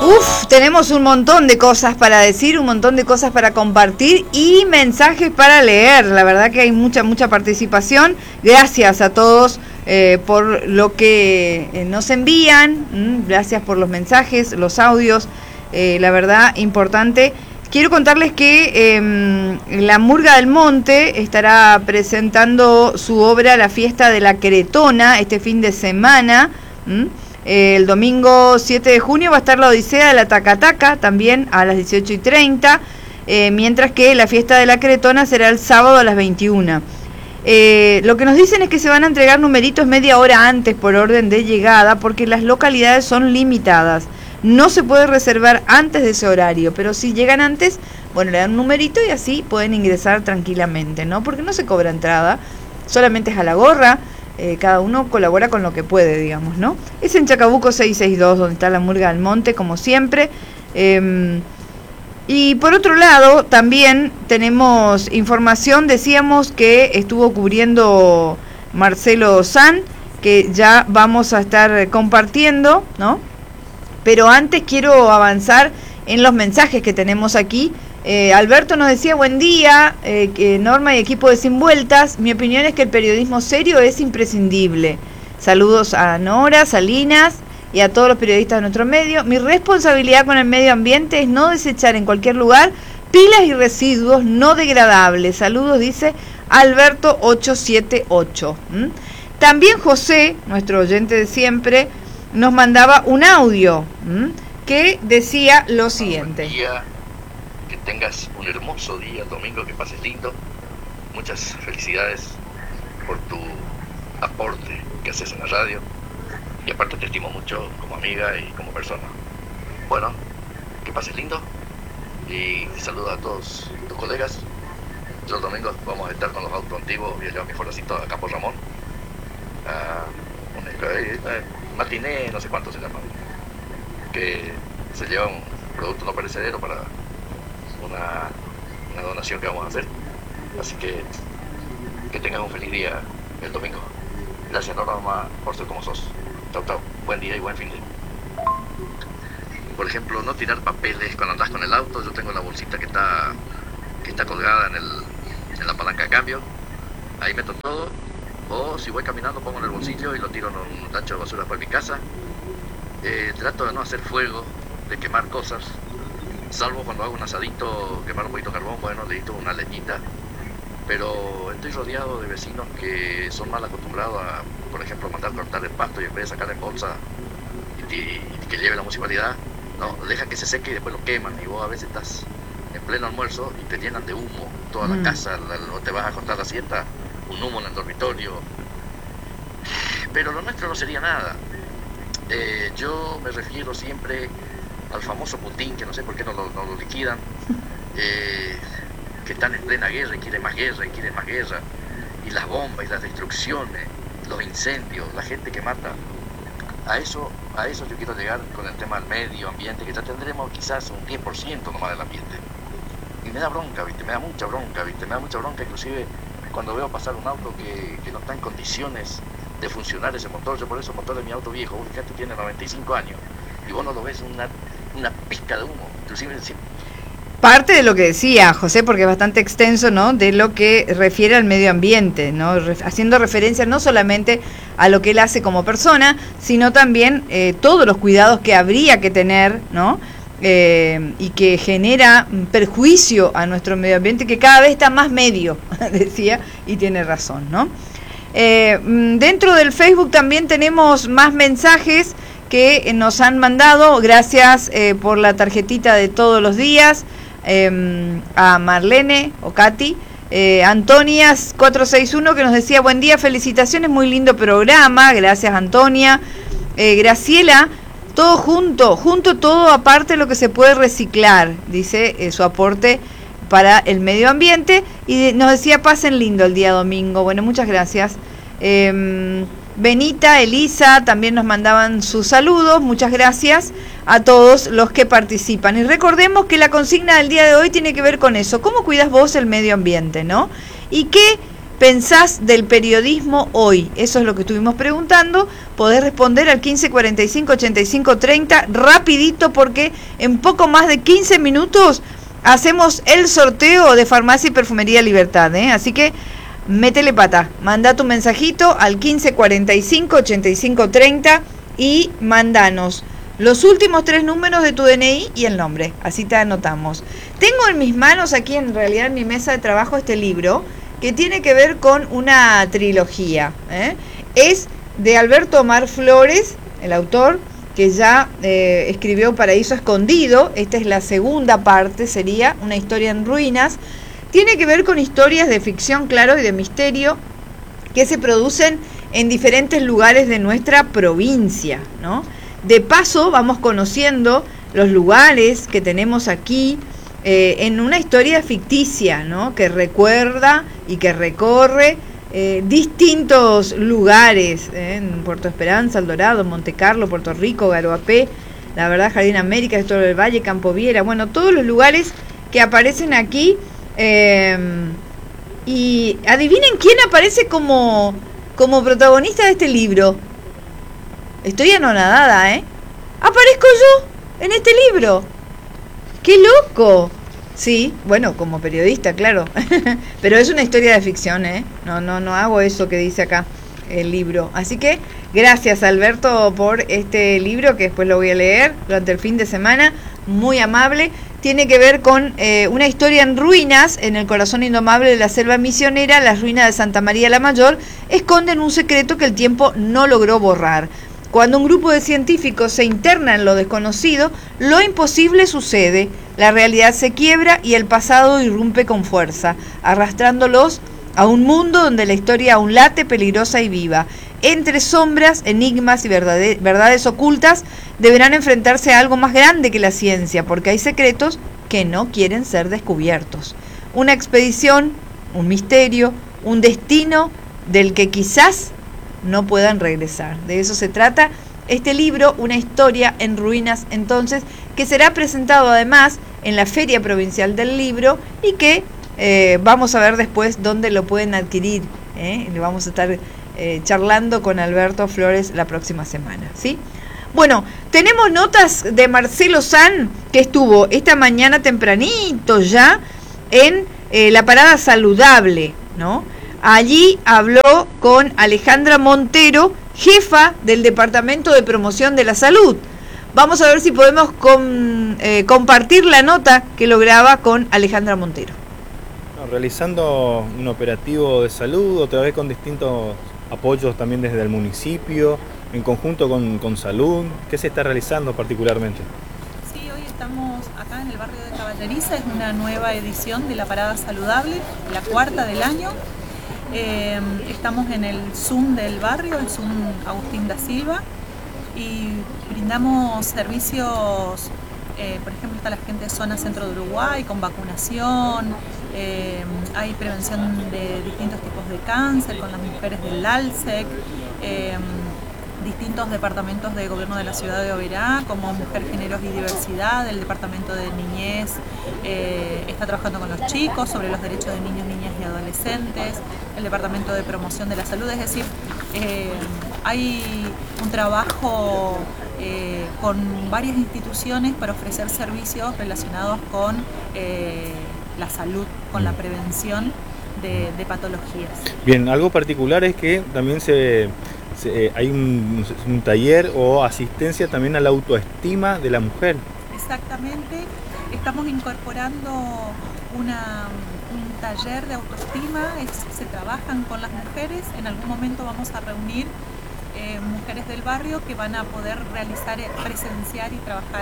Tenemos un montón de cosas para decir, un montón de cosas para compartir y mensajes para leer. La verdad que hay mucha participación. Gracias a todos por lo que nos envían. Gracias por los mensajes, los audios. La verdad, importante. Quiero contarles que la Murga del Monte estará presentando su obra La Fiesta de la Cretona este fin de semana. El domingo 7 de junio va a estar la Odisea de la Tacataca, también a las 18:30, mientras que la Fiesta de la Cretona será el sábado a las 21. Lo que nos dicen es que se van a entregar numeritos media hora antes por orden de llegada, porque las localidades son limitadas. No se puede reservar antes de ese horario, pero si llegan antes, bueno, le dan un numerito y así pueden ingresar tranquilamente, ¿no? Porque no se cobra entrada, solamente es a la gorra. Cada uno colabora con lo que puede, digamos, ¿no? Es en Chacabuco 662, donde está la Murga del Monte, como siempre. Y por otro lado, también tenemos información, decíamos que estuvo cubriendo Marcelo San, que ya vamos a estar compartiendo, ¿no? Pero antes quiero avanzar en los mensajes que tenemos aquí. Alberto nos decía, buen día, Norma y equipo de Sin Vueltas. Mi opinión es que el periodismo serio es imprescindible. Saludos a Nora, Salinas y a todos los periodistas de nuestro medio. Mi responsabilidad con el medio ambiente es no desechar en cualquier lugar pilas y residuos no degradables. Saludos, dice Alberto 878. También José, nuestro oyente de siempre, nos mandaba un audio que decía lo siguiente. Buen día. Que tengas un hermoso día, domingo, que pases lindo. Muchas felicidades por tu aporte que haces en la radio. Y aparte te estimo mucho como amiga y como persona. Bueno, que pases lindo. Y saludo a todos tus colegas. Los domingos vamos a estar con los autos antiguos. Voy a llevar mi foracito a Campo Ramón. Matiné, no sé cuánto se llama. Que se lleva un producto no perecedero para una donación que vamos a hacer. Así que tengas un feliz día el domingo. Gracias, Norma, por ser como sos. Chau. Buen día y buen fin de. Por ejemplo, no tirar papeles cuando andás con el auto. Yo tengo la bolsita que está colgada en la palanca de cambio. Ahí meto todo. O si voy caminando pongo en el bolsillo y lo tiro en un tacho de basura por mi casa. Trato de no hacer fuego, de quemar cosas. Salvo cuando hago un asadito, quemar un poquito de carbón, bueno, necesito una leñita. Pero estoy rodeado de vecinos que son mal acostumbrados a, por ejemplo, mandar cortar el pasto y en vez de sacar en bolsa y que lleve la municipalidad, no, deja que se seque y después lo queman. Y vos a veces estás en pleno almuerzo y te llenan de humo toda la casa, o te vas a acostar la siesta, un humo en el dormitorio. Pero lo nuestro no sería nada. Yo me refiero siempre al famoso Putin, que no sé por qué no lo liquidan, que están en plena guerra y quieren más guerra y las bombas y las destrucciones, los incendios, la gente que mata. A eso yo quiero llegar con el tema del medio ambiente, que ya tendremos quizás un 10% nomás del ambiente. Y me da bronca, ¿viste? Me da mucha bronca inclusive cuando veo pasar un auto que no está en condiciones de funcionar ese motor. Yo por eso el motor de mi auto viejo, fíjate, tiene 95 años y vos no lo ves una pizca de humo, inclusive parte de lo que decía José, porque es bastante extenso, ¿no? De lo que refiere al medio ambiente, ¿no? Haciendo referencia no solamente a lo que él hace como persona, sino también todos los cuidados que habría que tener, ¿no? Y que genera perjuicio a nuestro medio ambiente, que cada vez está más medio, decía, y tiene razón, ¿no? Dentro del Facebook también tenemos más mensajes que nos han mandado. Gracias por la tarjetita de todos los días, a Marlene o Katy, Antonia 461, que nos decía buen día, felicitaciones, muy lindo programa. Gracias, Antonia. Graciela, todo junto todo, aparte de lo que se puede reciclar, dice su aporte para el medio ambiente, y nos decía pasen lindo el día domingo. Bueno, muchas gracias. Benita, Elisa también nos mandaban sus saludos. Muchas gracias a todos los que participan. Y recordemos que la consigna del día de hoy tiene que ver con eso. ¿Cómo cuidas vos el medio ambiente, no? Y qué pensás del periodismo hoy? Eso es lo que estuvimos preguntando. Podés responder al 15 45 85 30 rapidito, porque en poco más de 15 minutos hacemos el sorteo de Farmacia y Perfumería Libertad, ¿eh? Así que métele pata, manda tu mensajito al 15 45 85 30 y mandanos los últimos 3 números de tu DNI y el nombre, así te anotamos. Tengo en mis manos aquí, en realidad en mi mesa de trabajo, este libro que tiene que ver con una trilogía, ¿eh? Es de Alberto Omar Flores, el autor, que ya escribió Paraíso Escondido. Esta es la segunda parte, sería Una historia en ruinas. Tiene que ver con historias de ficción, claro, y de misterio que se producen en diferentes lugares de nuestra provincia, ¿no? De paso vamos conociendo los lugares que tenemos aquí en una historia ficticia, ¿no? Que recuerda y que recorre distintos lugares, en Puerto Esperanza, El Dorado, Monte Carlo, Puerto Rico, Garoapé, la verdad, Jardín América, Estero del Valle, Campo Viera, bueno, todos los lugares que aparecen aquí. Y adivinen quién aparece como protagonista de este libro. Estoy anonadada, ¿eh? Aparezco yo en este libro. ¡Qué loco! Sí, bueno, como periodista, claro. Pero es una historia de ficción, ¿eh? No hago eso que dice acá el libro. Así que gracias, Alberto, por este libro, que después lo voy a leer durante el fin de semana. Muy amable. Tiene que ver con una historia en ruinas. En el corazón indomable de la selva misionera, las ruinas de Santa María la Mayor esconden un secreto que el tiempo no logró borrar. Cuando un grupo de científicos se interna en lo desconocido, lo imposible sucede, la realidad se quiebra y el pasado irrumpe con fuerza, arrastrándolos a un mundo donde la historia aún late, peligrosa y viva. Entre sombras, enigmas y verdades ocultas, deberán enfrentarse a algo más grande que la ciencia, porque hay secretos que no quieren ser descubiertos. Una expedición, un misterio, un destino del que quizás no puedan regresar. De eso se trata este libro, Una historia en ruinas, entonces, que será presentado además en la Feria Provincial del Libro y que vamos a ver después dónde lo pueden adquirir. Le vamos a estar charlando con Alberto Flores la próxima semana, ¿sí? Bueno, tenemos notas de Marcelo San, que estuvo esta mañana tempranito ya en la parada saludable, ¿no? Allí habló con Alejandra Montero, jefa del Departamento de Promoción de la Salud. Vamos a ver si podemos compartir la nota que lograba con Alejandra Montero. Realizando un operativo de salud, otra vez con distintos apoyos también desde el municipio, en conjunto con salud. ¿Qué se está realizando particularmente? Sí, hoy estamos acá en el barrio de Caballeriza, es una nueva edición de la Parada Saludable, la cuarta del año. Estamos en el Zoom del barrio, el Zoom Agustín da Silva, y brindamos servicios, por ejemplo, está la gente de zona centro de Uruguay con vacunación, hay prevención de distintos tipos de cáncer con las mujeres del ALSEC, distintos departamentos de gobierno de la ciudad de Oberá, como Mujer, Géneros y Diversidad, el departamento de niñez está trabajando con los chicos sobre los derechos de niños, niñas y adolescentes, el departamento de promoción de la salud, es decir, hay un trabajo con varias instituciones para ofrecer servicios relacionados con la salud, con la prevención de patologías. Bien, algo particular es que también hay un taller o asistencia también a la autoestima de la mujer. Exactamente, estamos incorporando un taller de autoestima, se trabajan con las mujeres, en algún momento vamos a reunir mujeres del barrio que van a poder realizar, presenciar y trabajar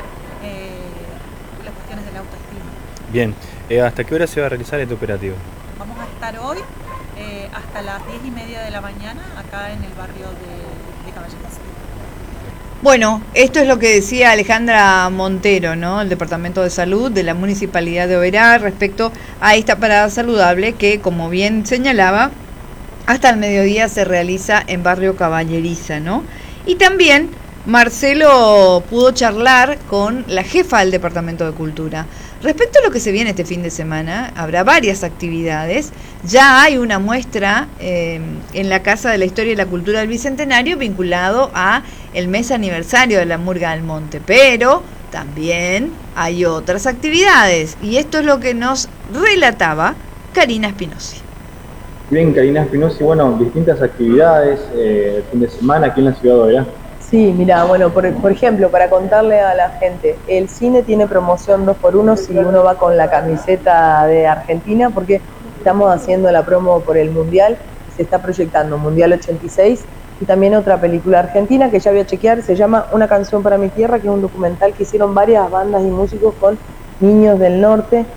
las cuestiones de la autoestima. Bien, ¿hasta qué hora se va a realizar este operativo? Vamos a estar hoy hasta las 10:30 de la mañana acá en el barrio de Caballeriza. Bueno, esto es lo que decía Alejandra Montero, ¿no? El Departamento de Salud de la Municipalidad de Oberá respecto a esta parada saludable que, como bien señalaba, hasta el mediodía se realiza en barrio Caballeriza, ¿no? Y también Marcelo pudo charlar con la jefa del Departamento de Cultura. Respecto a lo que se viene este fin de semana, habrá varias actividades. Ya hay una muestra en la Casa de la Historia y la Cultura del Bicentenario vinculado a el mes aniversario de la Murga del Monte, pero también hay otras actividades, y esto es lo que nos relataba Karina Spinozzi. Bien, Karina Spinozzi, bueno, distintas actividades el fin de semana aquí en la ciudad de Oberá. Sí, mira, bueno, por ejemplo, para contarle a la gente, el cine tiene promoción 2x1 si uno va con la camiseta de Argentina, porque estamos haciendo la promo por el Mundial, se está proyectando Mundial 86, y también otra película argentina que ya voy a chequear, se llama Una canción para mi tierra, que es un documental que hicieron varias bandas y músicos con niños del norte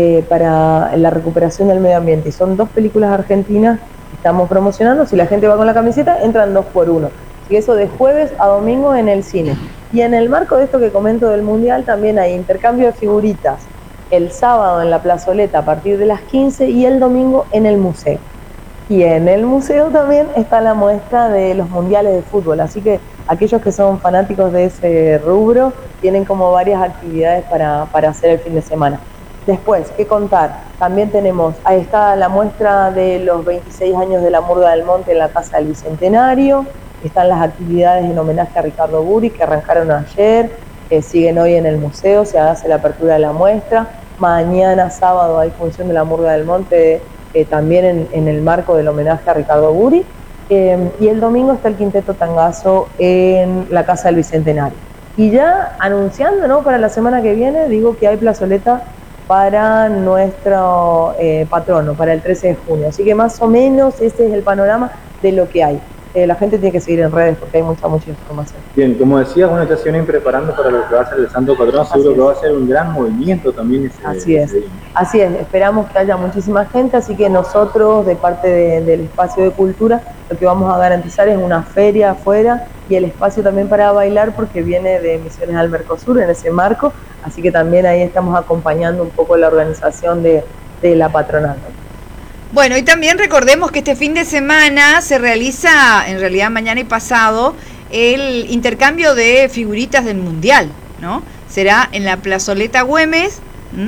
para la recuperación del medio ambiente. Y son 2 películas argentinas que estamos promocionando. Si la gente va con la camiseta, entran 2x1. Y eso de jueves a domingo en el cine. Y en el marco de esto que comento del Mundial, también hay intercambio de figuritas el sábado en la plazoleta a partir de las 15 y el domingo en el museo. Y en el museo también está la muestra de los mundiales de fútbol, así que aquellos que son fanáticos de ese rubro tienen como varias actividades para hacer el fin de semana. Después, ¿qué contar? También tenemos, ahí está la muestra de los 26 años de la Murga del Monte en la Casa del Bicentenario, están las actividades en homenaje a Ricardo Buri que arrancaron ayer, siguen hoy en el museo, se hace la apertura de la muestra, mañana sábado hay función de la Murga del Monte también en el marco del homenaje a Ricardo Buri, y el domingo está el Quinteto Tangazo en la Casa del Bicentenario. Y ya anunciando, ¿no?, para la semana que viene, digo que hay plazoleta para nuestro patrono, para el 13 de junio. Así que más o menos ese es el panorama de lo que hay. La gente tiene que seguir en redes porque hay mucha información. Bien, como decías, bueno, ya se vienen preparando para lo que va a ser el Santo Patrón, seguro que va a ser un gran movimiento también. Así es, esperamos que haya muchísima gente, así que nosotros, de parte del espacio de cultura, lo que vamos a garantizar es una feria afuera y el espacio también para bailar, porque viene de Misiones al Mercosur en ese marco, así que también ahí estamos acompañando un poco la organización de la patronal. Bueno, y también recordemos que este fin de semana se realiza, en realidad mañana y pasado, el intercambio de figuritas del Mundial, ¿no? Será en la Plazoleta Güemes,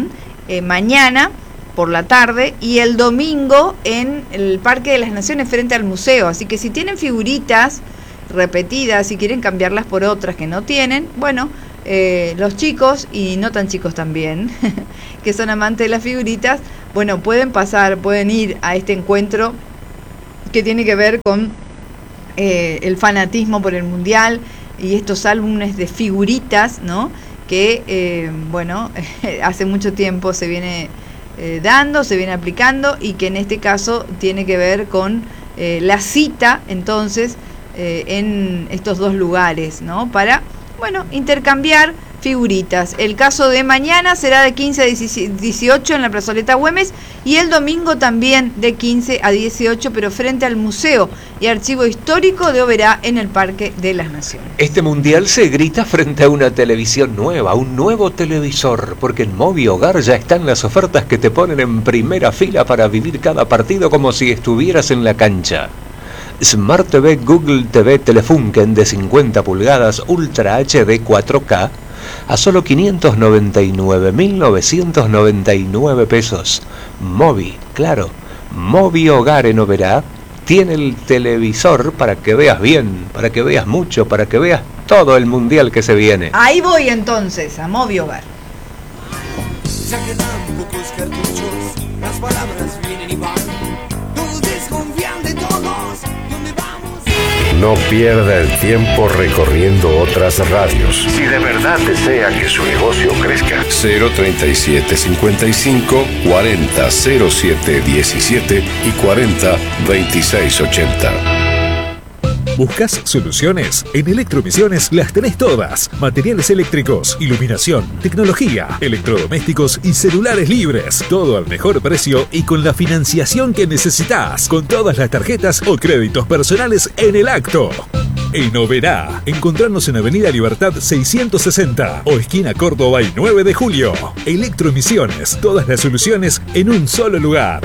mañana por la tarde, y el domingo en el Parque de las Naciones frente al museo. Así que si tienen figuritas repetidas, si quieren cambiarlas por otras que no tienen, bueno, los chicos y no tan chicos también, que son amantes de las figuritas, bueno, pueden ir a este encuentro que tiene que ver con el fanatismo por el Mundial y estos álbumes de figuritas, ¿no?, que, hace mucho tiempo se viene se viene aplicando, y que en este caso tiene que ver con la cita, entonces, en estos 2 lugares, ¿no?, para, intercambiar figuritas. El caso de mañana será de 15 a 18 en la Plazoleta Güemes, y el domingo también de 15 a 18, pero frente al Museo y Archivo Histórico de Oberá en el Parque de las Naciones. Este mundial se grita frente a una televisión nueva, un nuevo televisor, porque en Movi Hogar ya están las ofertas que te ponen en primera fila para vivir cada partido como si estuvieras en la cancha. Smart TV Google TV Telefunken de 50 pulgadas Ultra HD 4K a solo 599.999 pesos. Movi, claro, Movi Hogar en Oberá tiene el televisor para que veas bien, para que veas mucho, para que veas todo el mundial que se viene. Ahí voy entonces, a Movi Hogar. Ya quedan pocos cartuchos, las palabras vienen y van, todos desconfían de todos. No pierda el tiempo recorriendo otras radios. Si de verdad desea que su negocio crezca. 037 55 40 07 17 y 40 26 80. ¿Buscas soluciones? En Electromisiones las tenés todas. Materiales eléctricos, iluminación, tecnología, electrodomésticos y celulares libres. Todo al mejor precio y con la financiación que necesitas. Con todas las tarjetas o créditos personales en el acto. En Oberá, encontrarnos en Avenida Libertad 660 o esquina Córdoba y 9 de julio. Electromisiones, todas las soluciones en un solo lugar.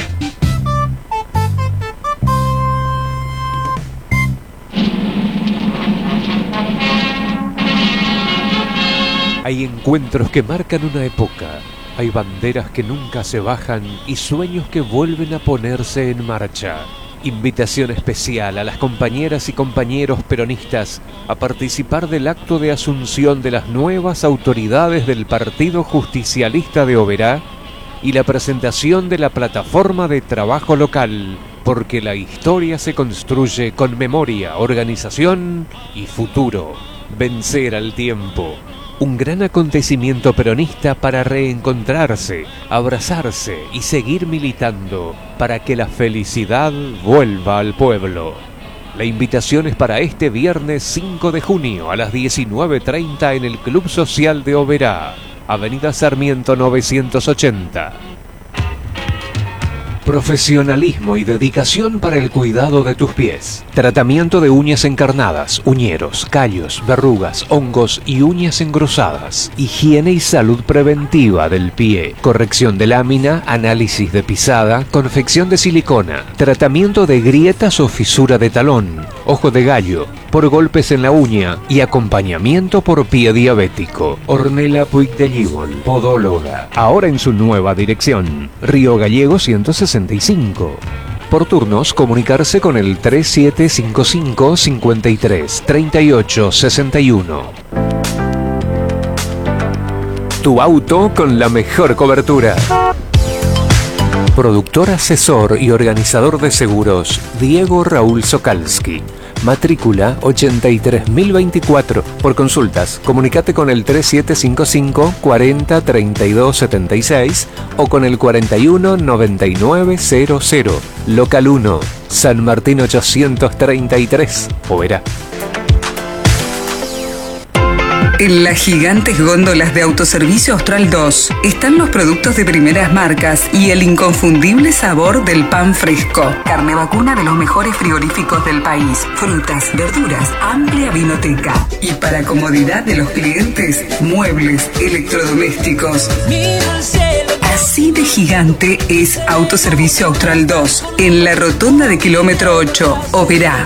Hay encuentros que marcan una época. Hay banderas que nunca se bajan y sueños que vuelven a ponerse en marcha. Invitación especial a las compañeras y compañeros peronistas a participar del acto de asunción de las nuevas autoridades del Partido Justicialista de Oberá y la presentación de la plataforma de trabajo local, porque la historia se construye con memoria, organización y futuro. Vencer al tiempo. Un gran acontecimiento peronista para reencontrarse, abrazarse y seguir militando para que la felicidad vuelva al pueblo. La invitación es para este viernes 5 de junio a las 19:30 en el Club Social de Oberá, Avenida Sarmiento 980. Profesionalismo y dedicación para el cuidado de tus pies. Tratamiento de uñas encarnadas, uñeros, callos, verrugas, hongos y uñas engrosadas. Higiene y salud preventiva del pie. Corrección de lámina, análisis de pisada, confección de silicona. Tratamiento de grietas o fisura de talón, ojo de gallo, por golpes en la uña y acompañamiento por pie diabético. Ornella Puig de Gíbol, podóloga. Ahora en su nueva dirección. Río Gallego 165. Por turnos, comunicarse con el 3755 53 38 61. Tu auto con la mejor cobertura. Productor, asesor y organizador de seguros, Diego Raúl Sokalski. Matrícula 83024. Por consultas, comunicate con el 3755 40 32 76 o con el 41 9900. Local 1, San Martín 833, Oberá. En las gigantes góndolas de Autoservicio Austral 2 están los productos de primeras marcas y el inconfundible sabor del pan fresco. Carne vacuna de los mejores frigoríficos del país. Frutas, verduras, amplia vinoteca. Y para comodidad de los clientes, muebles, electrodomésticos. Así de gigante es Autoservicio Austral 2, en la rotonda de kilómetro 8, Oberá.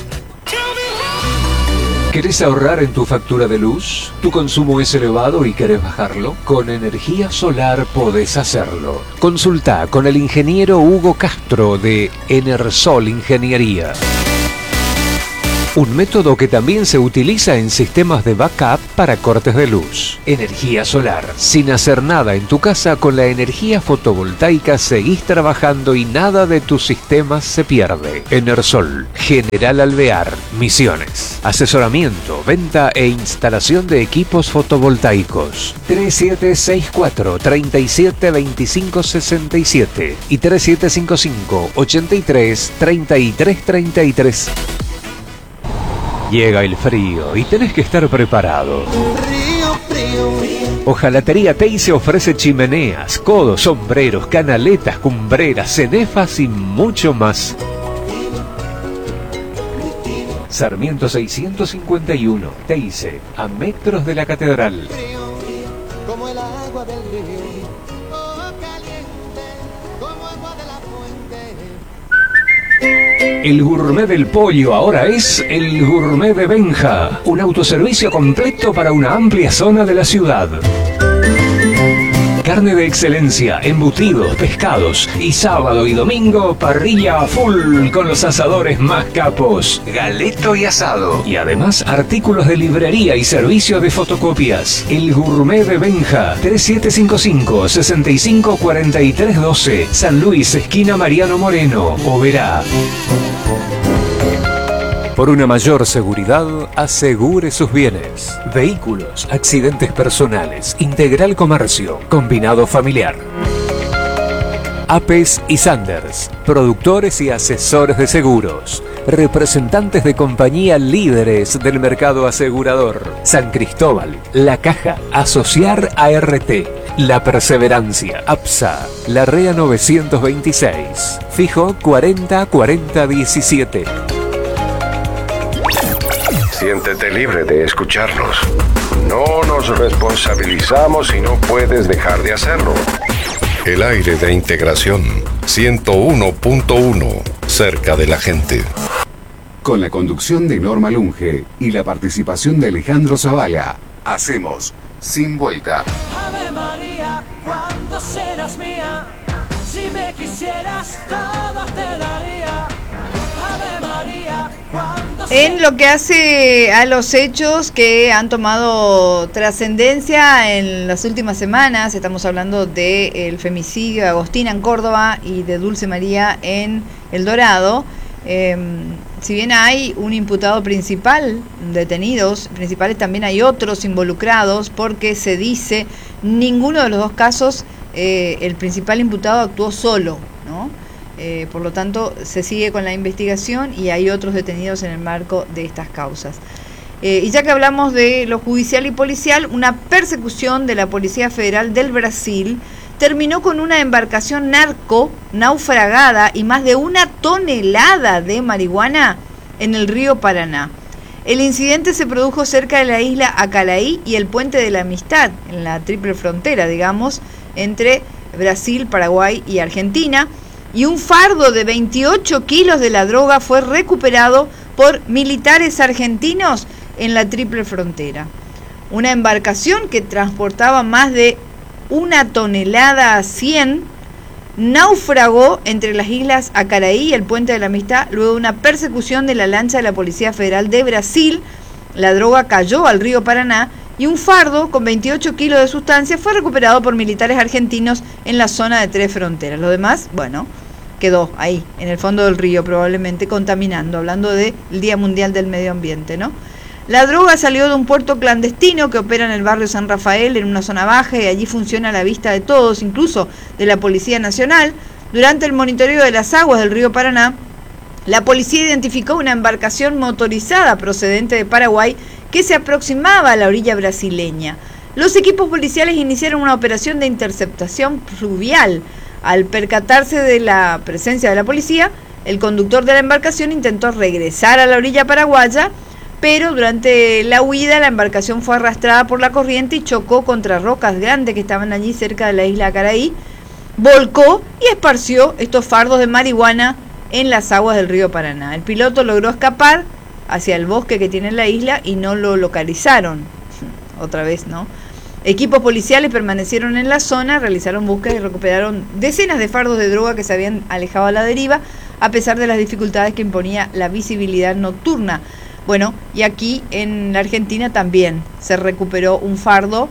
¿Querés ahorrar en tu factura de luz? ¿Tu consumo es elevado y querés bajarlo? Con energía solar podés hacerlo. Consulta con el ingeniero Hugo Castro de Enersol Ingeniería. Un método que también se utiliza en sistemas de backup para cortes de luz. Energía solar. Sin hacer nada en tu casa, con la energía fotovoltaica seguís trabajando y nada de tus sistemas se pierde. Enersol, General Alvear, Misiones. Asesoramiento, venta e instalación de equipos fotovoltaicos. 3764 37 25 67 y 3755 83 33 33. Llega el frío y tenés que estar preparado. Hojalatería Teise ofrece chimeneas, codos, sombreros, canaletas, cumbreras, cenefas y mucho más. Sarmiento 651, Teise, a metros de la catedral. Como el agua del río, oh, caliente, como agua de la fuente. El gourmet del pollo ahora es el gourmet de Benja, un autoservicio completo para una amplia zona de la ciudad. Carne de excelencia, embutidos, pescados y sábado y domingo parrilla a full con los asadores más capos, galeto y asado. Y además artículos de librería y servicio de fotocopias. El gourmet de Benja, 3755 65 43 12, San Luis, esquina Mariano Moreno, Oberá. Por una mayor seguridad, asegure sus bienes. Vehículos, accidentes personales, Integral Comercio, Combinado Familiar. Apes y Sanders, productores y asesores de seguros. Representantes de compañía líderes del mercado asegurador. San Cristóbal, La Caja, Asociar ART, La Perseverancia, APSA, Larrea 926, fijo 40 40 17. Siéntete libre de escucharnos. No nos responsabilizamos si no puedes dejar de hacerlo. El aire de integración 101.1, cerca de la gente. Con la conducción de Norma Lunge y la participación de Alejandro Zavala, hacemos sin vuelta. Ave María, cuando serás mía, si me quisieras todo te daría. Ave María, cuando En lo que hace a los hechos que han tomado trascendencia en las últimas semanas, estamos hablando del femicidio de Agostina en Córdoba y de Dulce María en El Dorado. Si bien hay un imputado principal, detenidos principales, también hay otros involucrados, porque se dice ninguno de los dos casos el principal imputado actuó solo, ¿no? Por lo tanto, se sigue con la investigación y hay otros detenidos en el marco de estas causas. Y ya que hablamos de lo judicial y policial, una persecución de la Policía Federal del Brasil terminó con una embarcación narco naufragada y más de 1 tonelada de marihuana en el río Paraná. El incidente se produjo cerca de la isla Acaraí y el Puente de la Amistad, en la triple frontera, digamos, entre Brasil, Paraguay y Argentina, y un fardo de 28 kilos de la droga fue recuperado por militares argentinos en la triple frontera. Una embarcación que transportaba más de 1 tonelada 100 naufragó entre las islas Acaraí y el Puente de la Amistad luego de una persecución de la lancha de la Policía Federal de Brasil. La droga cayó al río Paraná y un fardo con 28 kilos de sustancia fue recuperado por militares argentinos en la zona de Tres Fronteras. Lo demás, bueno, quedó ahí, en el fondo del río, probablemente contaminando, hablando del Día Mundial del Medio Ambiente, ¿no? La droga salió de un puerto clandestino que opera en el barrio San Rafael, en una zona baja, y allí funciona a la vista de todos, incluso de la Policía Nacional. Durante el monitoreo de las aguas del río Paraná, la policía identificó una embarcación motorizada procedente de Paraguay que se aproximaba a la orilla brasileña. Los equipos policiales iniciaron una operación de interceptación fluvial. Al percatarse de la presencia de la policía, el conductor de la embarcación intentó regresar a la orilla paraguaya, pero durante la huida la embarcación fue arrastrada por la corriente y chocó contra rocas grandes que estaban allí cerca de la isla Acaraí, volcó y esparció estos fardos de marihuana en las aguas del río Paraná. El piloto logró escapar hacia el bosque que tiene la isla y no lo localizaron. Otra vez, ¿no? Equipos policiales permanecieron en la zona, realizaron búsquedas y recuperaron decenas de fardos de droga que se habían alejado a la deriva, a pesar de las dificultades que imponía la visibilidad nocturna. Bueno, y aquí en la Argentina también se recuperó un fardo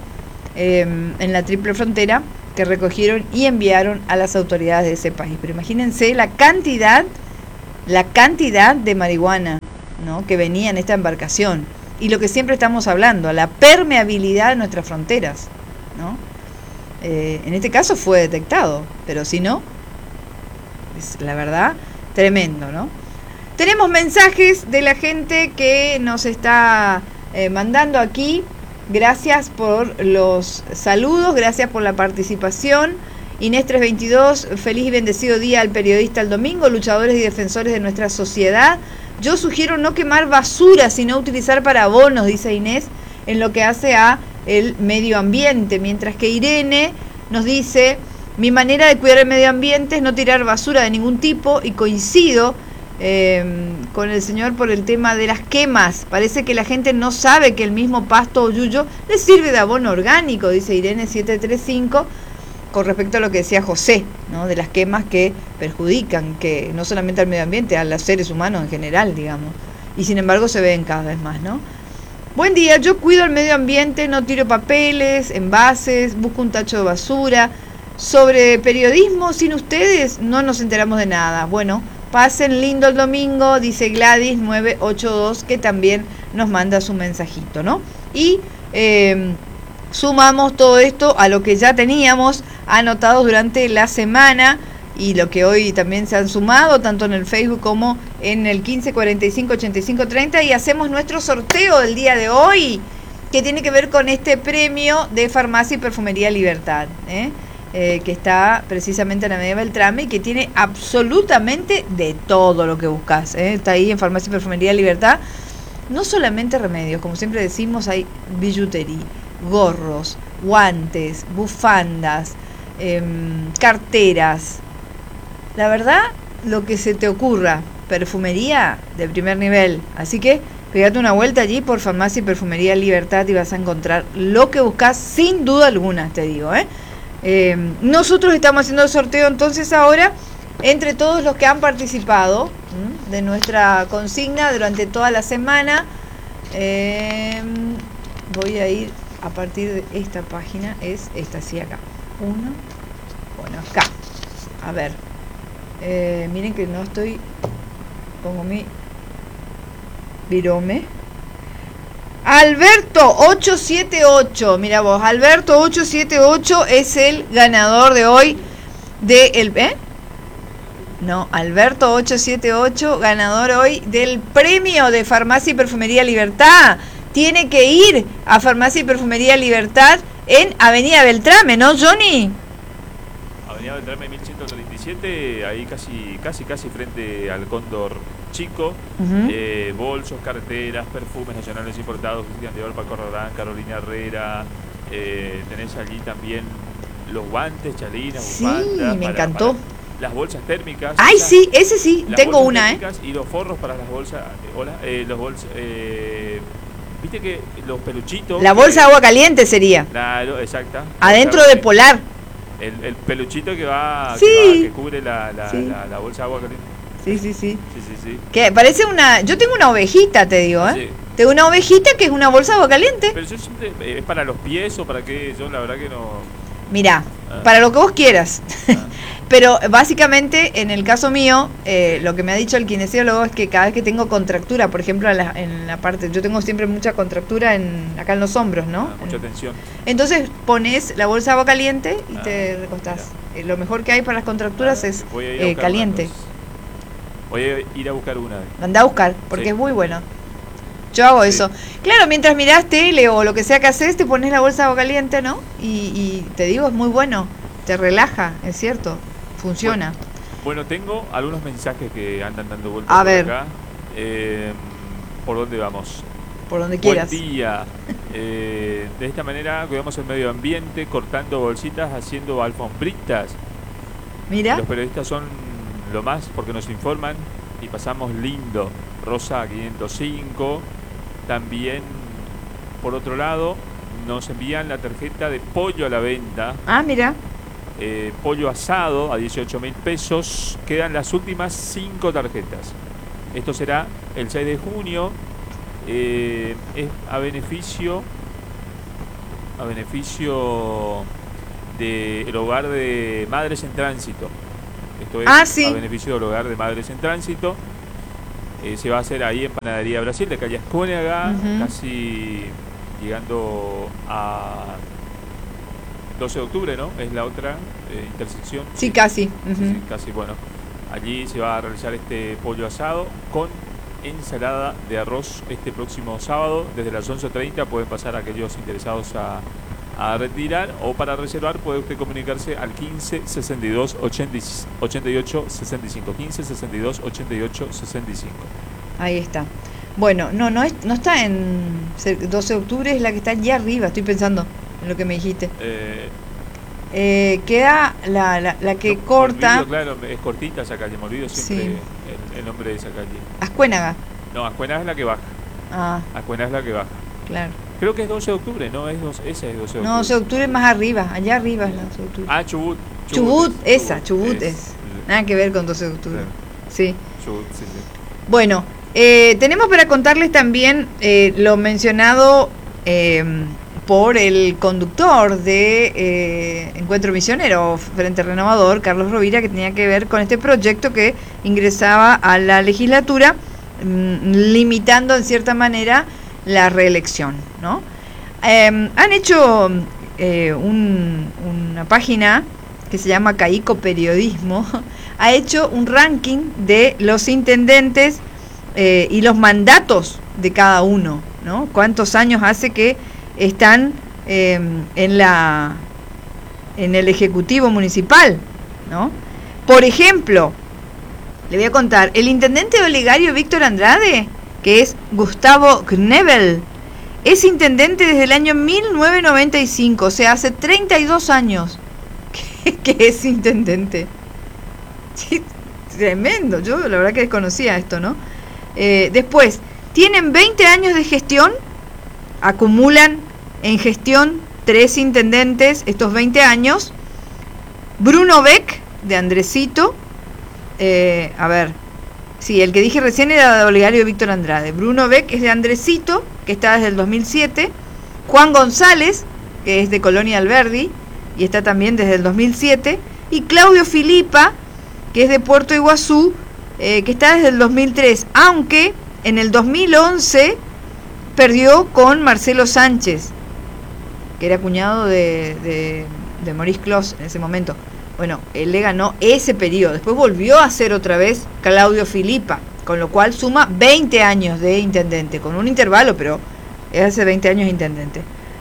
en la triple frontera que recogieron y enviaron a las autoridades de ese país. Pero imagínense la cantidad de marihuana, ¿no?, que venía en esta embarcación. Y lo que siempre estamos hablando, la permeabilidad de nuestras fronteras, ¿no? En este caso fue detectado, pero si no, es la verdad tremendo, ¿no? Tenemos mensajes de la gente que nos está mandando aquí. Gracias por los saludos, gracias por la participación. Inés 322, feliz y bendecido día al periodista el domingo, luchadores y defensores de nuestra sociedad. Yo sugiero no quemar basura, sino utilizar para abonos, dice Inés, en lo que hace a el medio ambiente. Mientras que Irene nos dice, mi manera de cuidar el medio ambiente es no tirar basura de ningún tipo, y coincido con el señor por el tema de las quemas. Parece que la gente no sabe que el mismo pasto o yuyo le sirve de abono orgánico, dice Irene 735, con respecto a lo que decía José, ¿no?, de las quemas que perjudican, que no solamente al medio ambiente, a los seres humanos en general, digamos, y sin embargo se ven cada vez más, ¿no? Buen día, yo cuido el medio ambiente, no tiro papeles, envases, busco un tacho de basura. Sobre periodismo, sin ustedes no nos enteramos de nada. Bueno, pasen lindo el domingo, dice Gladys 982, que también nos manda su mensajito, ¿no? Y sumamos todo esto a lo que ya teníamos anotado durante la semana y lo que hoy también se han sumado, tanto en el Facebook como en el 1545-8530, y hacemos nuestro sorteo del día de hoy, que tiene que ver con este premio de Farmacia y Perfumería Libertad, que está precisamente en la Avenida Beltrame y que tiene absolutamente de todo lo que buscas, está ahí en Farmacia y Perfumería Libertad. No solamente remedios, como siempre decimos, hay billutería, gorros, guantes, bufandas, carteras, la verdad, lo que se te ocurra, perfumería de primer nivel. Así que Pegate una vuelta allí por Farmacia y Perfumería Libertad y vas a encontrar lo que buscas sin duda alguna, te digo, nosotros estamos haciendo el sorteo entonces ahora entre todos los que han participado de nuestra consigna durante toda la semana. Voy a ir a partir de esta página, es esta, sí, acá. Bueno, acá. A ver. Miren que no estoy... Pongo mi virome. Alberto 878, mira vos, Alberto 878 es el ganador de hoy Alberto 878, ganador hoy del premio de Farmacia y Perfumería Libertad. Tiene que ir a Farmacia y Perfumería Libertad en Avenida Beltrame, ¿no, Johnny? Avenida Beltrame 1137, ahí casi frente al Cóndor Chico. Bolsos, carteras, perfumes nacionales importados, Cristian Dior, Paco Rabanne, Carolina Herrera. Tenés allí también los guantes, chalinas, bufandas. Sí, me encantó. Las bolsas térmicas. Ay, sí, ese sí, tengo una, Y los forros para las bolsas. Los bolsos. Viste que los peluchitos. La bolsa de agua caliente sería. Claro, exacta. Adentro de Polar. El peluchito que va. Sí. Que cubre la bolsa de agua caliente. Sí. Que parece una... Yo tengo una ovejita, te digo, Sí. Tengo una ovejita que es una bolsa de agua caliente. Pero yo siempre... ¿Es para los pies o para qué? Yo la verdad que no... Mirá, para lo que vos quieras. Pero básicamente, en el caso mío, lo que me ha dicho el kinesiólogo es que cada vez que tengo contractura, por ejemplo, en la parte... Yo tengo siempre mucha contractura acá en los hombros, ¿no? Mucha tensión. Entonces pones la bolsa de agua caliente y te recostás. Lo mejor que hay para las contracturas es caliente. Voy a ir a buscar una. Anda a buscar, porque es muy bueno. Yo hago eso. Claro, mientras mirás tele o lo que sea que haces, te pones la bolsa de agua caliente, ¿no? Y te digo, es muy bueno. Te relaja, es cierto. Funciona. Bueno, tengo algunos mensajes que andan dando vueltas por acá. ¿Por dónde vamos? Por donde quieras. Buen día. De esta manera cuidamos el medio ambiente, cortando bolsitas, haciendo alfombritas. Mira. Los periodistas son lo más porque nos informan y pasamos lindo. Rosa 505. También, por otro lado, nos envían la tarjeta de pollo a la venta. Ah, mira. Pollo asado a 18.000 pesos. Quedan las últimas 5 tarjetas. Esto será el 6 de junio. Es a beneficio del hogar de Madres en Tránsito. Esto es a beneficio del hogar de Madres en Tránsito. Se va a hacer ahí en Panadería Brasil, de calle Ascónaga, casi llegando a 12 de octubre, ¿no? Es la otra intersección. Sí, casi. Sí, casi, bueno. Allí se va a realizar este pollo asado con ensalada de arroz este próximo sábado. Desde las 11:30 pueden pasar aquellos interesados a retirar, o para reservar puede usted comunicarse al 15 62 88 65. 15 62 88 65. Ahí está. Bueno, no está en 12 de octubre, es la que está allí arriba. Estoy pensando en lo que me dijiste. Queda la que corta. Olvido, claro, es cortita esa calle, me olvido siempre el nombre de esa calle. Ascuénaga. No, Ascuénaga es la que baja. Ascuénaga es la que baja. Claro. Creo que es 12 de octubre, ¿no? Esa es 12 de octubre. No, 12 de octubre es más arriba, allá arriba es la 12 de octubre. Chubut. Chubut es. Nada que ver con 12 de octubre. Claro. Sí. Chubut, sí. Bueno, tenemos para contarles también lo mencionado por el conductor de Encuentro Misionero, Frente Renovador, Carlos Rovira, que tenía que ver con este proyecto que ingresaba a la legislatura, limitando en cierta manera la reelección, ¿no? Han hecho una página que se llama Caico Periodismo, ha hecho un ranking de los intendentes y los mandatos de cada uno, ¿no? Cuántos años hace que están en el Ejecutivo Municipal, ¿no? Por ejemplo, le voy a contar, el intendente de Olegario, Víctor Andrade, que es Gustavo Knebel, es intendente desde el año 1995, o sea, hace 32 años que es intendente. Sí, tremendo, yo la verdad que desconocía esto, ¿no? Después, Tienen 20 años de gestión, acumulan en gestión 3 intendentes estos 20 años. Bruno Beck, de Andresito, el que dije recién era de Olegario Víctor Andrade. Bruno Beck es de Andresito, que está desde el 2007. Juan González, que es de Colonia Alberdi, y está también desde el 2007. Y Claudio Filipa, que es de Puerto Iguazú, que está desde el 2003, aunque en el 2011 perdió con Marcelo Sánchez, que era cuñado de Maurice Clos en ese momento. Bueno, él le ganó ese periodo. Después volvió a ser otra vez Claudio Filipa, con lo cual suma 20 años de intendente, con un intervalo, pero es hace 20 años intendente.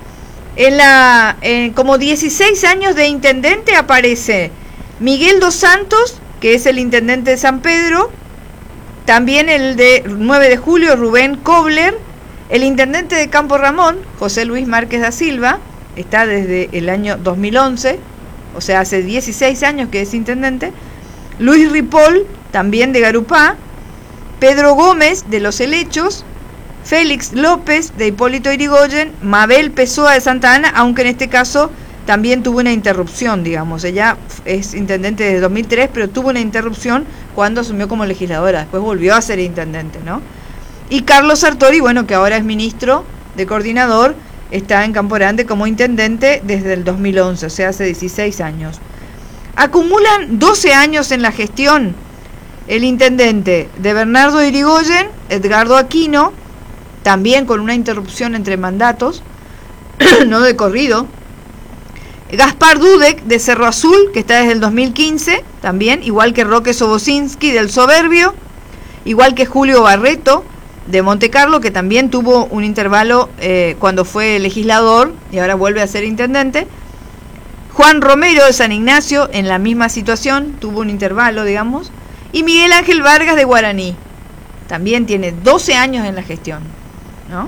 Como 16 años de intendente aparece Miguel Dos Santos, que es el intendente de San Pedro, también el de 9 de julio, Rubén Kobler, el intendente de Campo Ramón, José Luis Márquez da Silva, está desde el año 2011, o sea, hace 16 años que es intendente, Luis Ripoll, también de Garupá, Pedro Gómez, de Los Helechos, Félix López, de Hipólito Yrigoyen, Mabel Pessoa, de Santa Ana, aunque en este caso también tuvo una interrupción, digamos. Ella es intendente desde 2003, pero tuvo una interrupción cuando asumió como legisladora. Después volvió a ser intendente, ¿no? Y Carlos Sartori, bueno, que ahora es ministro de coordinador, está en Campo Grande como intendente desde el 2011, o sea, hace 16 años. Acumulan 12 años en la gestión el intendente de Bernardo Yrigoyen, Edgardo Aquino, también con una interrupción entre mandatos, no de corrido. Gaspar Dudek, de Cerro Azul, que está desde el 2015, también, igual que Roque Sobocinski, del Soberbio, igual que Julio Barreto, de Monte Carlo, que también tuvo un intervalo cuando fue legislador y ahora vuelve a ser intendente. Juan Romero, de San Ignacio, en la misma situación, tuvo un intervalo, digamos. Y Miguel Ángel Vargas, de Guaraní, también tiene 12 años en la gestión, ¿no?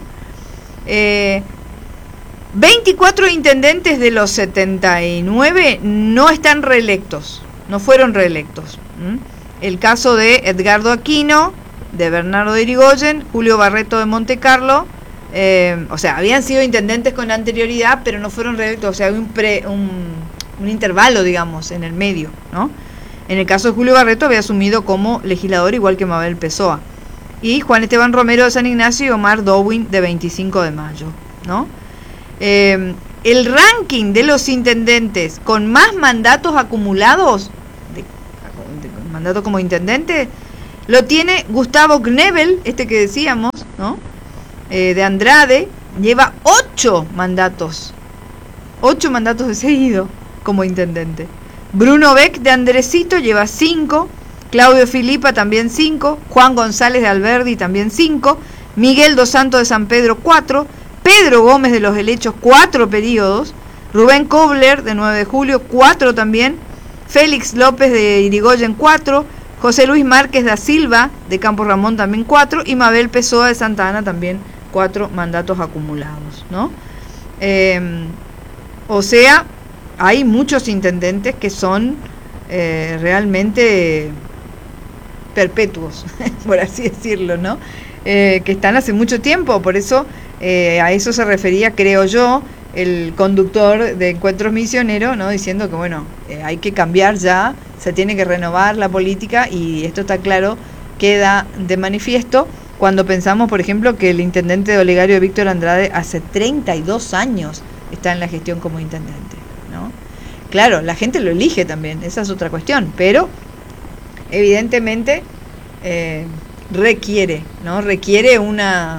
24 intendentes de los 79 no están reelectos, no fueron reelectos. El caso de Edgardo Aquino, de Bernardo Yrigoyen, Julio Barreto de Monte Carlo, o sea, habían sido intendentes con anterioridad, pero no fueron reelectos, o sea, hay un intervalo, digamos, en el medio, ¿no? En el caso de Julio Barreto había asumido como legislador, igual que Mabel Pessoa. Y Juan Esteban Romero, de San Ignacio, y Omar Dowin, de 25 de mayo, ¿no? El ranking de los intendentes con más mandatos acumulados, de mandato como intendente, lo tiene Gustavo Knebel, este que decíamos, ¿no? De Andrade, lleva 8 mandatos de seguido como intendente. Bruno Beck, de Andresito, lleva 5, Claudio Filipa también 5, Juan González de Alberdi también 5, Miguel Dos Santos de San Pedro 4, Pedro Gómez de Los Helechos 4 periodos, Rubén Kobler de 9 de julio 4 también, Félix López de Yrigoyen 4, José Luis Márquez da Silva de Campo Ramón también 4 y Mabel Pessoa de Santa Ana también 4 mandatos acumulados, ¿no? O sea, hay muchos intendentes que son realmente perpetuos, por así decirlo, ¿no? Que están hace mucho tiempo, por eso a eso se refería, creo yo, el conductor de Encuentros Misioneros, ¿no? Diciendo que, bueno, hay que cambiar ya, se tiene que renovar la política, y esto está claro, queda de manifiesto cuando pensamos, por ejemplo, que el intendente de Olegario, Víctor Andrade, hace 32 años está en la gestión como intendente, ¿no? Claro, la gente lo elige también, esa es otra cuestión, pero evidentemente requiere, ¿no? Requiere un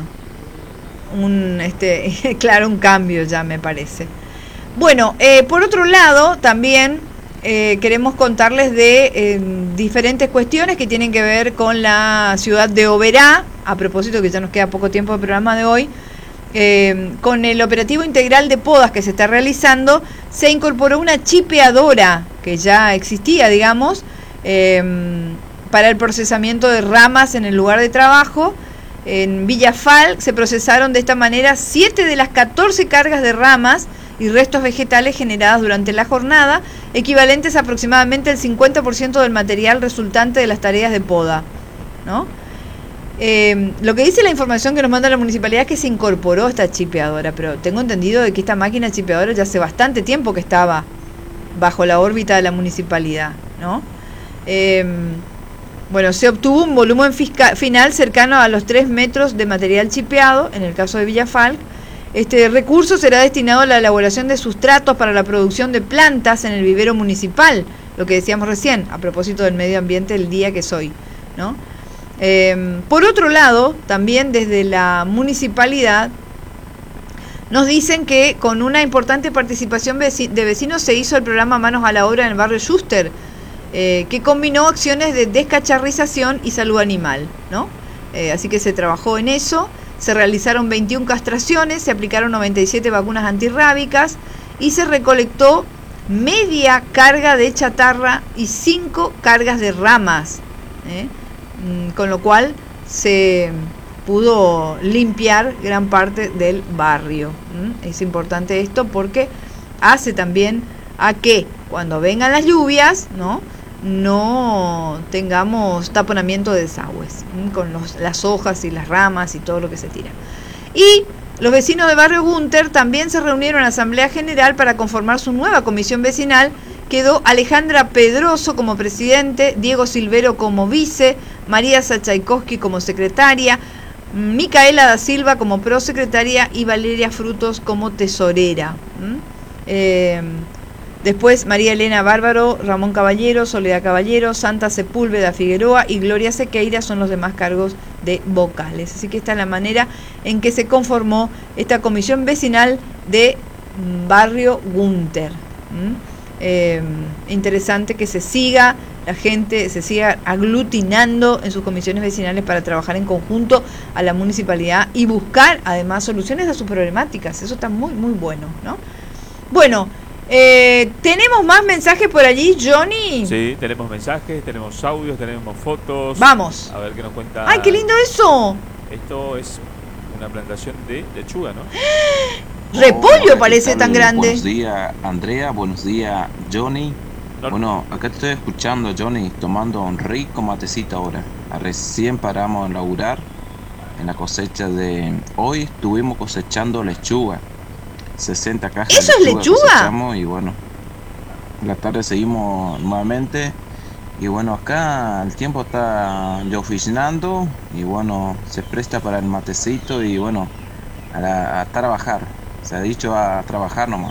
cambio, ya me parece. Bueno, por otro lado, también queremos contarles de diferentes cuestiones que tienen que ver con la ciudad de Oberá, a propósito que ya nos queda poco tiempo del programa de hoy. Con el operativo integral de podas que se está realizando, se incorporó una chipeadora que ya existía, digamos, para el procesamiento de ramas en el lugar de trabajo. En Villafal se procesaron de esta manera 7 de las 14 cargas de ramas y restos vegetales generadas durante la jornada, equivalentes a aproximadamente el 50% del material resultante de las tareas de poda, ¿no? Lo que dice la información que nos manda la municipalidad es que se incorporó esta chipeadora, pero tengo entendido de que esta máquina chipeadora ya hace bastante tiempo que estaba bajo la órbita de la municipalidad, ¿no? Bueno, se obtuvo un volumen final cercano a los 3 metros de material chipeado, en el caso de Villafalc. Este recurso será destinado a la elaboración de sustratos para la producción de plantas en el vivero municipal, lo que decíamos recién, a propósito del medio ambiente el día que es hoy, ¿no? Por otro lado, también desde la municipalidad nos dicen que con una importante participación de vecinos se hizo el programa Manos a la Obra en el barrio Schuster, que combinó acciones de descacharrización y salud animal, ¿no? Así que se trabajó en eso, se realizaron 21 castraciones, se aplicaron 97 vacunas antirrábicas y se recolectó media carga de chatarra y 5 cargas de ramas, con lo cual se pudo limpiar gran parte del barrio. Es importante esto porque hace también a que cuando vengan las lluvias, no tengamos taponamiento de desagües, con las hojas y las ramas y todo lo que se tira. Y los vecinos de Barrio Gunter también se reunieron en la Asamblea General para conformar su nueva comisión vecinal. Quedó Alejandra Pedroso como presidente, Diego Silvero como vice, María Sachaikowski como secretaria, Micaela da Silva como prosecretaria y Valeria Frutos como tesorera. Después María Elena Bárbaro, Ramón Caballero, Soledad Caballero, Santa Sepúlveda Figueroa y Gloria Sequeira son los demás cargos de vocales. Así que esta es la manera en que se conformó esta comisión vecinal de Barrio Gunter. Interesante que la gente se siga aglutinando en sus comisiones vecinales para trabajar en conjunto a la municipalidad y buscar además soluciones a sus problemáticas. Eso está muy, muy bueno, ¿no? Bueno, ¿tenemos más mensajes por allí, Johnny? Sí, tenemos mensajes, tenemos audios, tenemos fotos. Vamos. A ver qué nos cuenta. ¡Ay, qué lindo eso! Esto es una plantación de lechuga, ¿no? Repollo. Hola, parece tan grande. Buenos días, Andrea. Buenos días, Johnny. Bueno, acá te estoy escuchando, Johnny, tomando un rico matecito ahora. Recién paramos de laburar en la cosecha de... Hoy estuvimos cosechando lechuga. 60 cajas ¿Eso de es lechuga? Cosechamos y bueno, en la tarde seguimos nuevamente. Y bueno, acá el tiempo está lloviznando y bueno, se presta para el matecito y bueno, a trabajar. Se ha dicho a trabajar nomás.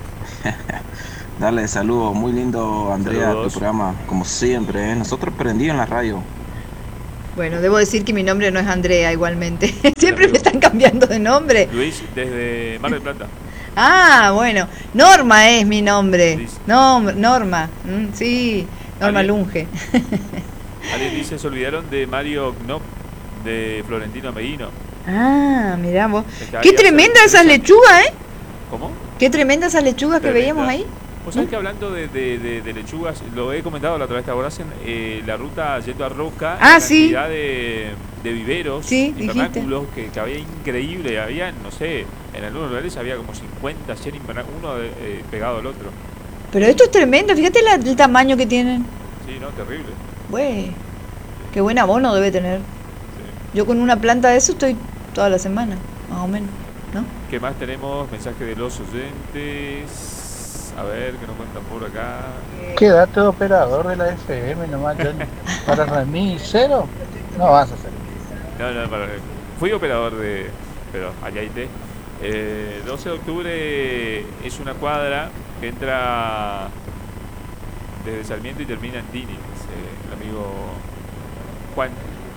Darle saludos, muy lindo, Andrea, Saludos. tu programa, como siempre, Nosotros prendimos en la radio. Bueno, debo decir que mi nombre no es Andrea igualmente. Siempre me están cambiando de nombre. Luis, desde Mar del Plata. Ah, bueno. Norma es mi nombre. No, Norma. Sí, Norma Lunge. Alguien dice, se olvidaron de Mario Knop, de Florentino Meguino. Ah, mirá vos. Está Qué ahí tremenda hace esas lechugas, ¿Cómo? Qué tremenda esas lechugas que veíamos ahí. Vos sabés que hablando de lechugas, lo he comentado la otra vez, ¿te acordás? La ruta yendo a Roca, la cantidad de viveros, invernáculos que había increíble, había, no sé, en algunos lugares había como 50, 100 invernáculos, uno pegado al otro. Pero esto es tremendo, fíjate el tamaño que tienen. Sí, no, terrible. Güey, qué buen abono debe tener. Yo con una planta de eso estoy toda la semana, más o menos, ¿no? ¿Qué más tenemos? Mensaje de los oyentes. A ver, ¿qué nos cuentan por acá? Quédate operador de la FM nomás, Johnny. Para Remy, cero, no vas a hacer. No, fui operador pero allá hay 12 de octubre es una cuadra que entra desde Sarmiento y termina en Tini, el amigo Juan.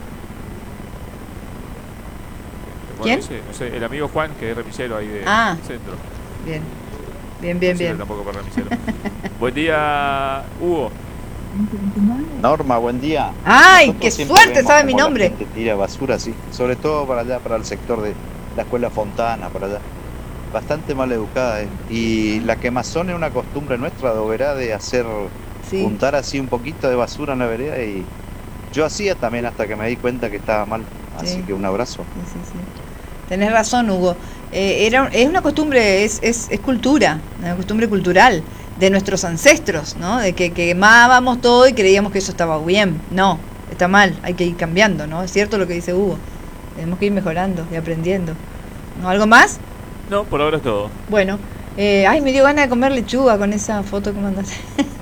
¿Quién? No sé, el amigo Juan, que es remisero ahí del centro. Bien. Tampoco para remisero. Buen día, Hugo. Norma, buen día. ¡Ay, Nosotros qué siempre suerte vemos sabe cómo mi nombre! La gente tira basura, sí. Sobre todo para allá, para el sector de la escuela Fontana, para allá. Bastante mal educada, Y la quemazón es una costumbre nuestra de Oberá de hacer, juntar así un poquito de basura en la vereda. Y yo hacía también hasta que me di cuenta que estaba mal. Así que un abrazo. Sí. Tenés razón, Hugo. Es una costumbre, es cultura, una costumbre cultural de nuestros ancestros, ¿no? De que quemábamos todo y creíamos que eso estaba bien. No, está mal, hay que ir cambiando, ¿no? Es cierto lo que dice Hugo, tenemos que ir mejorando y aprendiendo. ¿No? ¿Algo más? No, por ahora es todo. Bueno, me dio ganas de comer lechuga con esa foto que mandaste.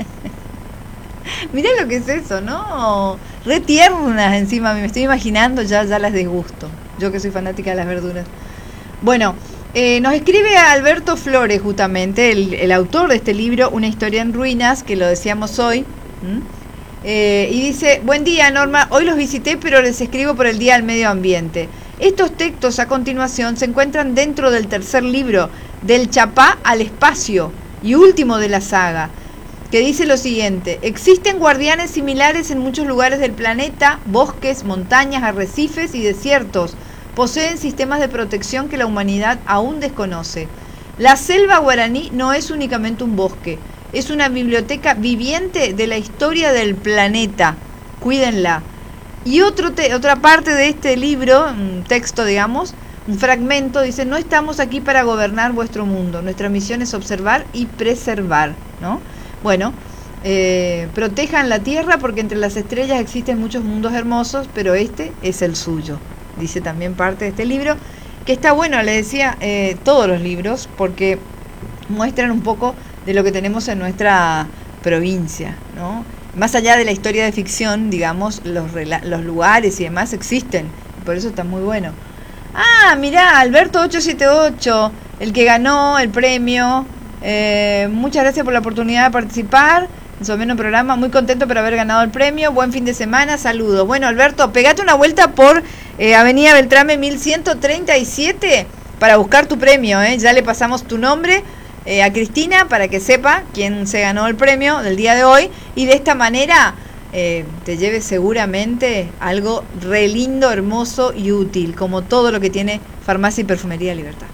Mirá lo que es eso, ¿no? Re tiernas encima, me estoy imaginando, ya las disgusto. Yo que soy fanática de las verduras. Bueno, nos escribe Alberto Flores, justamente, el autor de este libro, Una historia en ruinas, que lo decíamos hoy. Y dice, buen día Norma, hoy los visité pero les escribo por el Día del Medio Ambiente. Estos textos a continuación se encuentran dentro del tercer libro, Del Chapá al Espacio, y último de la saga, que dice lo siguiente: existen guardianes similares en muchos lugares del planeta, bosques, montañas, arrecifes y desiertos. Poseen sistemas de protección que la humanidad aún desconoce. La selva guaraní no es únicamente un bosque, es una biblioteca viviente de la historia del planeta. Cuídenla. Y otra parte de este libro, un texto, digamos, un fragmento, dice: no estamos aquí para gobernar vuestro mundo, nuestra misión es observar y preservar, ¿no? Bueno, protejan la tierra porque entre las estrellas existen muchos mundos hermosos, pero este es el suyo, dice también parte de este libro, que está bueno, le decía, todos los libros, porque muestran un poco de lo que tenemos en nuestra provincia, ¿no? Más allá de la historia de ficción, digamos, los lugares y demás existen, y por eso está muy bueno. Ah, mirá, Alberto 878, el que ganó el premio, muchas gracias por la oportunidad de participar en su ameno programa, muy contento por haber ganado el premio, buen fin de semana, saludos. Bueno, Alberto, pegate una vuelta por Avenida Beltrame 1137 para buscar tu premio, ya le pasamos tu nombre a Cristina para que sepa quién se ganó el premio del día de hoy, y de esta manera te lleves seguramente algo re lindo, hermoso y útil, como todo lo que tiene Farmacia y Perfumería Libertad.